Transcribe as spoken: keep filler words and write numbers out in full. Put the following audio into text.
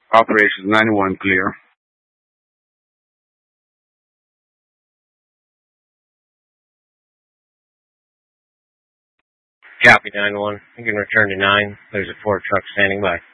Operations ninety-one clear. Copy nine one. You can return to nine. There's a Ford truck standing by.